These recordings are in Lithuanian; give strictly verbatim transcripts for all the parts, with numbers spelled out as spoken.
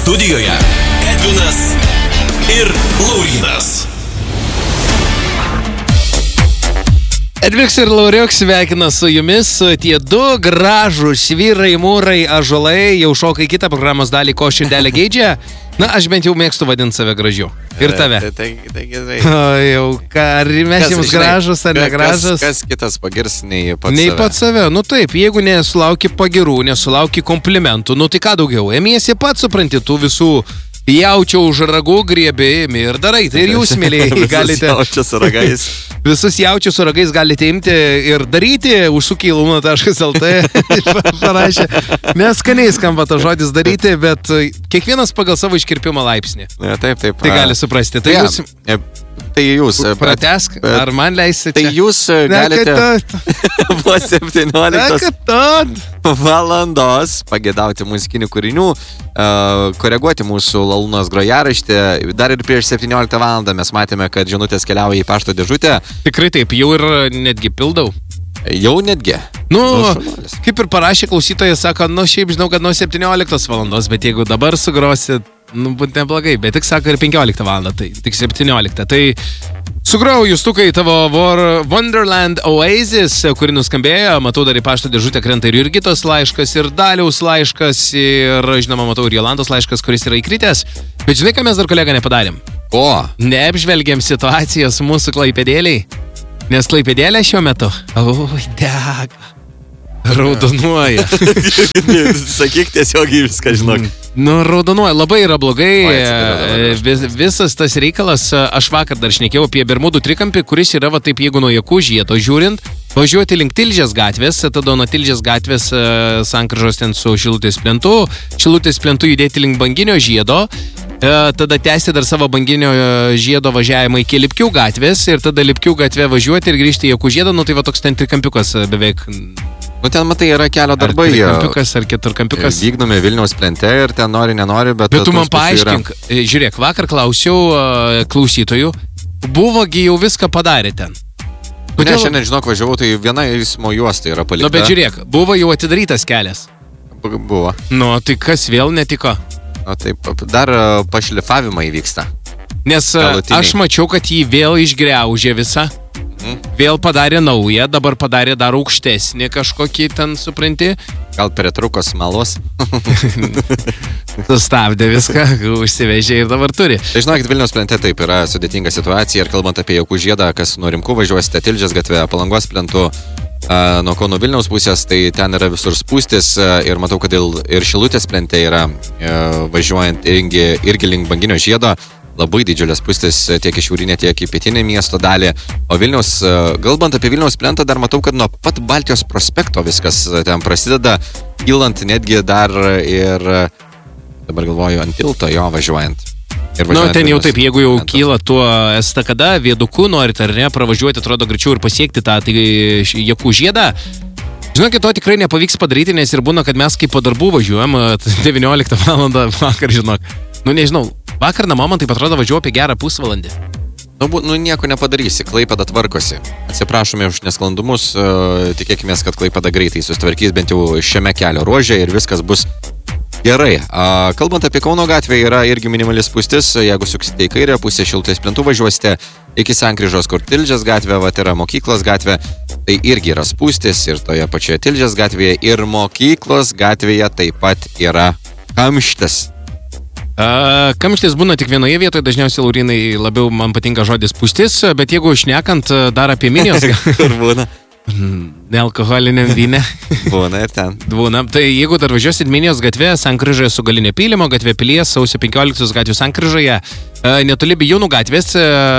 Studijoje Edvinas ir Laurynas. Edviks ir Lauriuks sveikina su jumis, tie du gražūs vyrai, mūrai, ąžuolai jau šoka į kitą programos dalį, ko šiandelė geidžia. Na, aš bent jau mėgstu vadinti save gražiu. Ir tave. Tai, tai, tai gerai. O, jau, ką, ar mes jums gražus ar negražus? Kas, kas kitas pagirs nei pats nei save? Nei pats save. Nu taip, jeigu nesulauki pagirų, nesulauki komplimentų, nu tai ką daugiau? Emiesi pats supranti tų visų jaučio už ragų griebėjimi ir darai. Tai ir jūs, mėlyje, galite... Jaučio su ragais. Visus jaučius su ragais galite imti ir daryti, užsukę į luna taškas lt parašė. Neskaniai skamba to žodis daryti, bet kiekvienas pagal savo iškirpimo laipsnį. Ja, taip, taip. Tai gali suprasti. Tai ja, jūs... Tai jūs... Pratesk, bet, ar man leisite? Tai jūs galite po septynioliktos valandos pagėdauti muzikinių kūrinių, uh, koreguoti mūsų Lalunos grojaraštį. Dar ir prieš septynioliktą valandą mes matėme, kad žinutės keliauja į pašto dėžutę. Tikrai taip, jau ir netgi pildau. Jau netgi. Nu, nu kaip ir parašė klausytojas, sako, nu šiaip žinau, kad nuo septynioliktos valandos, bet jeigu dabar sugrosit, nu, būt neblogai, bet tik sako ir penkioliktą valandą, tai tik septynioliktą. Tai sugrau Justukai tavo Wonderland Oasis, kuri nuskambėjo, matau dar į pašto dėžutę krenta ir Jurgitos laiškas, ir Daliaus laiškas, ir žinoma matau ir Jolantos laiškas, kuris yra įkritęs. Bet žinai, ką mes dar kolega nepadarėm? O? Neapžvelgiam situacijos mūsų klaipėdėliai, nes klaipėdėlė šiuo metu, oi, dega. Raudonuoja. Sakyk tiesiogiai viską, žinok. Nu, raudonuoja, labai yra blogai. Vis, visas tas reikalas, aš vakar dar šnekėjau apie Bermudų trikampį, kuris yra va taip, jeigu nuo Jakų žiedo žiūrint, važiuoti link Tilžės gatvės, tada nuo Tilžės gatvės sankryžos ten su Šilutės plentu, Šilutės plentu judėti link Banginio žiedo, tada tęsti dar savo Banginio žiedo važiavimą iki Lipkių gatvės ir tada Lipkių gatvę važiuoti ir grįžti į Jakų žiedą, nu tai va toks ten trikampiukas beveik. Nu ten, matai, yra kelio darbai. Ar trikampiukas, ar keturkampiukas. Vykdomi Vilniaus plente ir ten nori, nenori, bet... Bet tu man paaiškink, yra... žiūrėk, vakar klausiau uh, klausytojų, buvogi jau viską padarė ten. Kodėl... Ne, šiandien, žinok, važiavau, tai viena eismo juosta yra palikta. Nu, bet žiūrėk, buvo jau atidarytas kelias. Buvo. Nu, tai kas vėl netiko? Nu, taip, dar uh, pašlifavimai vyksta. Nes uh, aš mačiau, kad jį vėl išgriaužė visą. Mm. Vėl padarė naują, dabar padarė dar aukštesnį kažkokį ten, supranti. Gal pritruko smalos. Sustabdė viską, užsivežė ir dabar turi. Tai žinokit, Vilniaus plente taip yra sudėtinga situacija ir kalbant apie Jakų žiedą, kas nuo Rimkų važiuosite Tilžės gatvę, Palangos plentu, uh, nuo Kauno Vilniaus pusės, tai ten yra visur spūstis uh, ir matau, kad ir Šilutės plente yra uh, važiuojant irgi, irgi link Banginio žiedo. Labai didžiulės pustis tiek į šiaurinę, tiek į pietinę miesto dalį. O Vilniaus, galbant apie Vilniaus plentą, dar matau, kad nuo pat Baltijos prospekto viskas ten prasideda, kylant netgi dar ir, dabar galvoju, ant tilto jo važiuojant. Ir važiuojant. Nu, ten jau taip, jeigu jau plento. Kyla tuo estakada, vieduku, norit ar ne, pravažiuoti, atrodo greičiau ir pasiekti tą tai, Jakų žiedą. Žinokit, to tikrai nepavyks padaryti, nes ir būna, kad mes kaip po darbų važiuojam devynioliktą valandą vakar, žinok. Nu, nežinau, vakar namo man taip atrodo važiuoju apie gerą pusvalandį. Nu, nu nieko nepadarysi, Klaipėda tvarkosi. Atsiprašome už nesklandumus, uh, tikėkime, kad Klaipėda greitai sustvarkys bent jau šiame kelio ruože ir viskas bus gerai. Uh, kalbant apie Kauno gatvę, yra irgi minimalis spūstis, jeigu suksite į kairę pusę Šilutės plentų važiuosite iki sankryžos, kur Tilžės gatvė, va, tai yra mokyklos gatvė, tai irgi yra spūstis ir toje pačioje Tilžės gatvėje ir mokyklos gatvėje taip pat yra kamštis. Uh, kamštis būna tik vienoje vietoje, dažniausiai, Laurinai, labiau man patinka žodis spūstis, bet jeigu šnekant dar apie minijos... Kur būna? Nealkoholiniam vyne. Būna ir ten. Būna. Tai jeigu dar važiuosit minijos gatvė, sankryžoje su Galinio pylimo, gatvė Pilies, sausio penkioliktos gatvių sankryžoje, uh, netoli Bijūnų gatvės,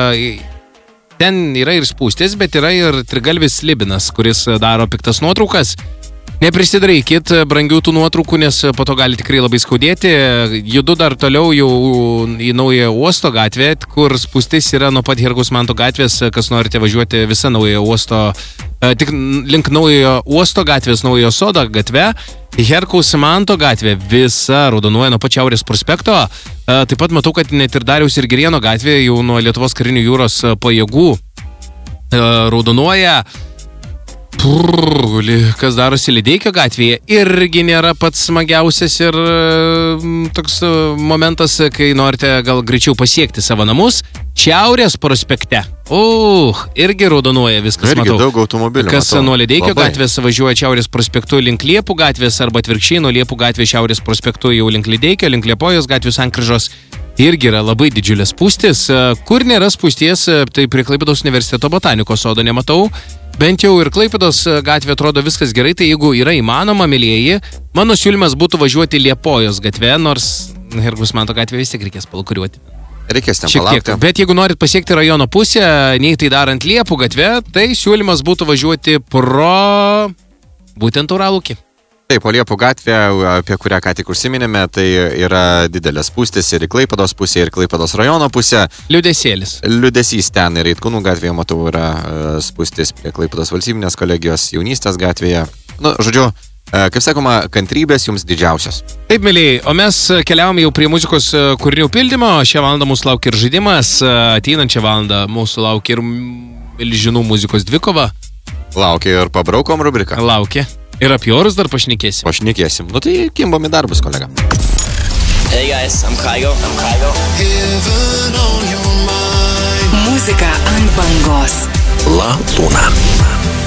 uh, ten yra ir spūstis, bet yra ir trigalvis Slibinas, kuris daro piktas nuotraukas. Neprisidarykit brangių tų nuotraukų, nes po to gali tikrai labai skaudėti. Judu dar toliau jau į naują uosto gatvę, kur spūstis yra nuo pat Herkaus Manto gatvės, kas norite važiuoti visą naują uosto, tik link naujo uosto gatvės, naujo sodo gatvę. Herkaus Manto gatvė visa raudonuoja nuo pat Šiaurės prospekto. Taip pat matau, kad net ir Dariaus ir Girėno gatvė jau nuo Lietuvos karinių jūros pajėgų raudonuoja. Prrr, kas darosi Lydeikio gatvėje, irgi nėra pats smagiausias ir mm, toks momentas, kai norite gal greičiau pasiekti savo namus. Šiaurės prospekte. Uh, irgi raudonuoja viskas, irgi matau. Daug automobilių. Kas matau. nuo Lydeikio Labai. gatvės važiuoja Šiaurės prospektu link Liepų gatvės arba atvirkščiai nuo Liepų gatvės Šiaurės prospektu jau link Lydeikio, link Liepojos gatvės sankryžos. Irgi yra labai didžiulės spūstis. Kur nėra spūsties, tai prie Klaipėdos universiteto botanikos sodo nematau. Bent jau ir Klaipėdos gatvė atrodo viskas gerai, tai jeigu yra įmanoma, mėlyjeji, mano siūlymas būtų važiuoti Liepojos gatvė, nors Hergusmanto gatvė vis tiek reikės palakuriuoti. Reikės ten Šiek palaukti. tiek. Bet jeigu norit pasiekti rajono pusę, nei tai darant Liepų gatvę, tai siūlymas būtų važiuoti pro būtent Uralukį. Taip, po Liepų gatvę, apie kurią ką tik užsiminėme, tai yra didelės spūstis ir į Klaipėdos pusę, ir Klaipėdos rajono pusę. Liūdesėlis. Liūdesys ten ir Eitkūnų gatvėje, matau, yra spūstis prie Klaipėdos valstybinės kolegijos Jaunystės gatvėje. Nu, žodžiu, kaip sakoma, kantrybės jums didžiausios. Taip, mėlyjei, o mes keliavom jau prie muzikos kūrinių pildymo. Šią valandą mūsų laukia ir žaidimas. Ateinančią valandą mūsų laukia ir milžinų muzikos dvikova. Laukia ir pabraukom rubriką. Laukia. Ir apie orus dar pašnekėsim. Pašnekėsim. Nu tai kimbom į darbus, kolega. Hey guys, I'm Kygo. I'm Kygo. Given on your mind. Muzika ant bangos. La Tuna.